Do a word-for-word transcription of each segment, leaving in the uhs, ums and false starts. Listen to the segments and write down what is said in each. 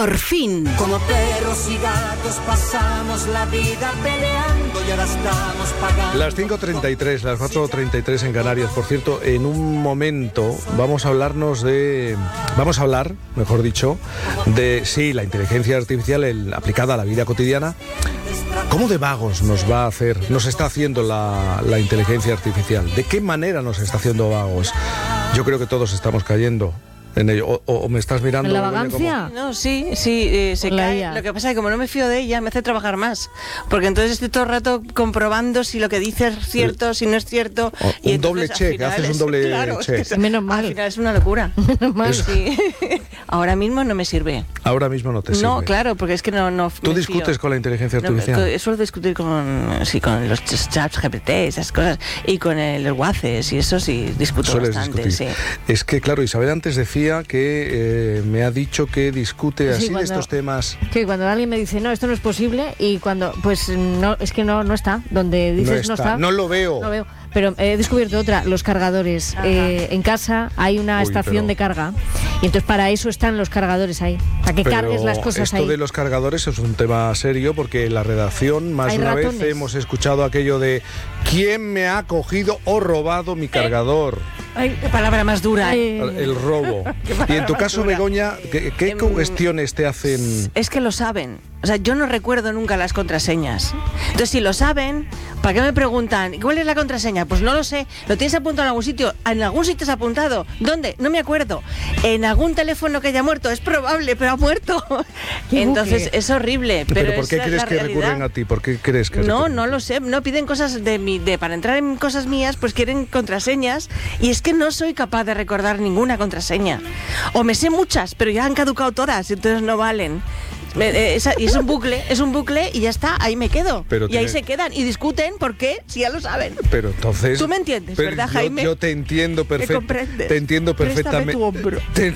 Por fin. Como perros y gatos pasamos la vida peleando y ahora estamos pagando. Las cinco treinta y tres, las cuatro treinta y tres en Canarias. Por cierto, en un momento vamos a hablarnos de... Vamos a hablar, mejor dicho, de, sí, la inteligencia artificial el, aplicada a la vida cotidiana. ¿Cómo de vagos nos va a hacer, nos está haciendo la, la inteligencia artificial? ¿De qué manera nos está haciendo vagos? Yo creo que todos estamos cayendo en ello. O, o me estás mirando... ¿En la vagancia? No, sí, sí, eh, se cae. Lo que pasa es que como no me fío de ella, me hace trabajar más. Porque entonces estoy todo el rato comprobando si lo que dice es cierto, si no es cierto. O, y un doble check, haces un doble claro, check. Es que, Menos mal. Al final es una locura. Menos mal. Sí. Ahora mismo no me sirve. Ahora mismo no te sirve. No, claro, porque es que no... no ¿Tú me discutes fío. con la inteligencia artificial? No, suelo discutir con, sí, con los chats G P T, esas cosas. Y con el WACES y eso sí, discuto Sueles bastante. discutir. Sí. Es que, claro, Isabel antes decía que... Eh, me ha dicho que discute así Sí, cuando, de estos temas. Que cuando alguien me dice, no, esto no es posible, y cuando, pues no, es que no, no está. Donde dices no está, no está. no lo veo. No veo. Pero he descubierto otra, los cargadores. Eh, en casa hay una Uy, estación pero... de carga. Y entonces para eso están los cargadores ahí. Para que Pero cargues las cosas esto ahí. Esto de los cargadores es un tema serio porque en la redacción más de una ratones. vez hemos escuchado aquello de ¿quién me ha cogido o robado mi cargador? Ay, qué palabra más dura. Eh, El robo. Y en tu caso, dura. Begoña, ¿qué, qué Em, cuestiones te hacen? Es que lo saben. O sea, yo no recuerdo nunca las contraseñas. Entonces, si lo saben, ¿para qué me preguntan? ¿Cuál es la contraseña? Pues no lo sé. ¿Lo tienes apuntado en algún sitio? ¿En algún sitio has apuntado? ¿Dónde? No me acuerdo. ¿En algún teléfono que haya muerto? Es probable, pero ha muerto. Qué Entonces, bucle. es horrible. Pero, ¿Pero por qué esa es crees la que realidad. recurren a ti? ¿Por qué crees que No, recurren? no lo sé. No piden cosas de mi, de para entrar en cosas mías, pues quieren contraseñas. Y es que no soy capaz de recordar ninguna contraseña. O me sé muchas, pero ya han caducado todas, entonces no valen. Me- es, y es un bucle, es un bucle y ya está, ahí me quedo. Pero y tiene- ahí se quedan y discuten por qué, si ya lo saben. Pero entonces... Tú me entiendes, pero ¿verdad, yo- Jaime? Yo te entiendo perfectamente. comprendes? Te entiendo Préstame perfectamente. tu hombro. Te,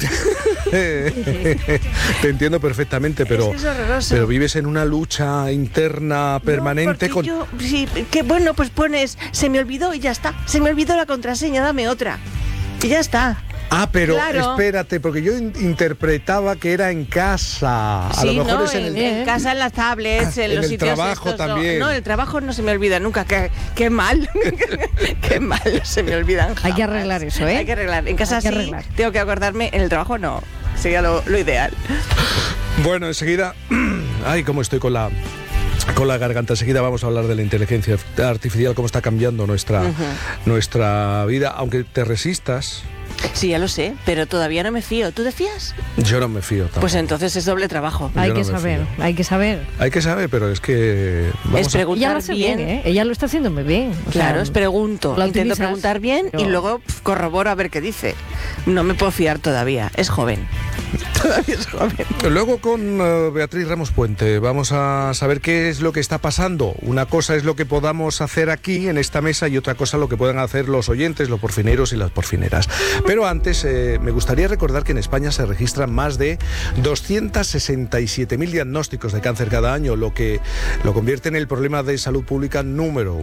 te entiendo perfectamente, pero, Es que es horroroso. pero vives en una lucha interna permanente No, con... porque yo, sí, que bueno, pues pones, se me olvidó y ya está. Se me olvidó la contraseña, dame otra. Y ya está. Ah, pero Claro. espérate, porque yo in- interpretaba que era en casa. A Sí, lo mejor no, es en el... en casa, en las tablets, en, En los el sitios trabajo estos, no. también. No, el trabajo no se me olvida nunca. Qué, qué mal. Qué mal se me olvidan. Hay que jamás. arreglar eso, ¿eh? Hay que arreglar. En casa Hay que sí, arreglar. tengo que acordarme. En el trabajo no. Sería lo, lo ideal. Bueno, enseguida... Ay, cómo estoy con la... Con la garganta. Enseguida vamos a hablar de la inteligencia artificial, cómo está cambiando nuestra, Ujú. nuestra vida. Aunque te resistas, Sí, ya lo sé, pero todavía no me fío. ¿Tú te fías? yo no me fío tampoco. Pues entonces es doble trabajo. Hay Yo que no me saber, fío. hay que saber. Hay que saber, pero es que... Vamos Es a- Ella lo preguntar hace bien. bien, ¿eh? Ella lo está haciendo muy bien. O sea, Claro, os pregunto. la Intento utilizas, preguntar bien y pero- luego pf, corroboro a ver qué dice. No me puedo fiar todavía. Es joven. Todavía es joven. Luego con eh, Beatriz Ramos Puente vamos a saber qué es lo que está pasando. Una cosa es lo que podamos hacer aquí en esta mesa y otra cosa lo que puedan hacer los oyentes, los porfineros y las porfineras. Pero antes eh, me gustaría recordar que en España se registran más de doscientos sesenta y siete mil diagnósticos de cáncer cada año, lo que lo convierte en el problema de salud pública número